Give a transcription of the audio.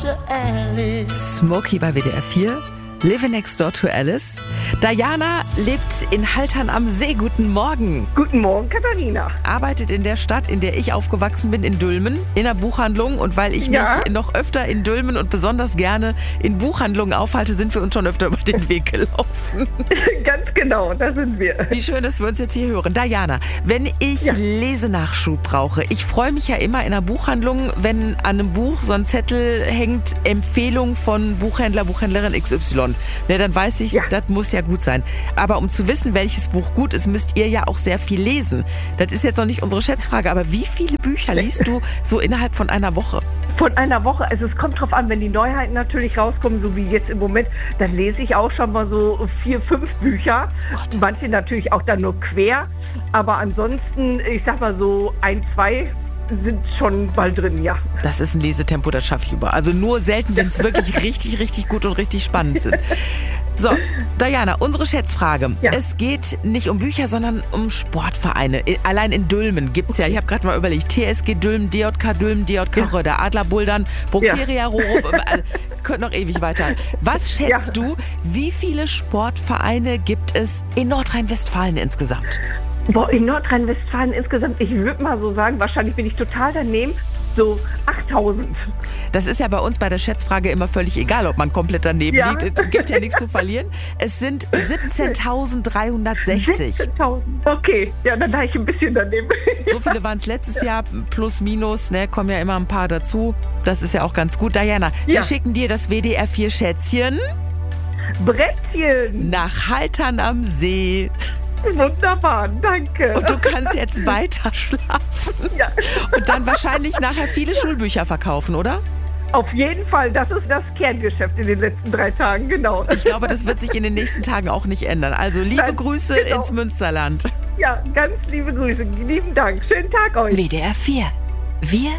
to Alice. Smokey bei WDR 4. Living Next Door to Alice. Diana lebt in Haltern am See. Guten Morgen. Guten Morgen, Katharina. Arbeitet in der Stadt, in der ich aufgewachsen bin, in Dülmen, in der Buchhandlung. Und weil ich mich noch öfter in Dülmen und besonders gerne in Buchhandlungen aufhalte, sind wir uns schon öfter über den Weg gelaufen. Ganz genau, da sind wir. Wie schön, dass wir uns jetzt hier hören. Diana, wenn ich Lesenachschub brauche, ich freue mich ja immer in einer Buchhandlung, wenn an einem Buch so ein Zettel hängt, Empfehlung von Buchhändler, Buchhändlerin XY. Ne, dann weiß ich, das muss ja gut sein. Aber um zu wissen, welches Buch gut ist, müsst ihr ja auch sehr viel lesen. Das ist jetzt noch nicht unsere Schätzfrage, aber wie viele Bücher liest du so innerhalb von einer Woche? Von einer Woche, also es kommt drauf an, wenn die Neuheiten natürlich rauskommen, so wie jetzt im Moment, dann lese ich auch schon mal so 4, 5 Bücher. Manche natürlich auch dann nur quer, aber ansonsten, ich sag mal so 1, 2 sind schon bald drin, ja. Das ist ein Lesetempo, das schaffe ich über. Also nur selten, wenn es wirklich richtig, richtig gut und richtig spannend sind. So, Diana, unsere Schätzfrage. Ja. Es geht nicht um Bücher, sondern um Sportvereine. Allein in Dülmen gibt es ja, ich habe gerade mal überlegt, TSG Dülmen, DJK Dülmen, DJK Röder, Adler Buldern, Bukteria Rorup, könnt noch ewig weiter. Was schätzt du, wie viele Sportvereine gibt es in Nordrhein-Westfalen insgesamt? Boah, in Nordrhein-Westfalen insgesamt, ich würde mal so sagen, wahrscheinlich bin ich total daneben, so 8000. Das ist ja bei uns bei der Schätzfrage immer völlig egal, ob man komplett daneben liegt. Es gibt ja nichts zu verlieren. Es sind 17.360. 17.000, okay. Ja, dann lag ich ein bisschen daneben. So viele waren es letztes Jahr, plus, minus, ne, kommen ja immer ein paar dazu. Das ist ja auch ganz gut. Diana, wir schicken dir das WDR 4 Schätzchen. Brettchen. Nach Haltern am See. Wunderbar, danke. Und du kannst jetzt weiter schlafen. Ja. Und dann wahrscheinlich nachher viele Schulbücher verkaufen, oder? Auf jeden Fall, das ist das Kerngeschäft in den letzten 3 Tagen, genau. Ich glaube, das wird sich in den nächsten Tagen auch nicht ändern. Also liebe Grüße ins Münsterland. Ja, ganz liebe Grüße, lieben Dank. Schönen Tag euch. WDR 4. Wir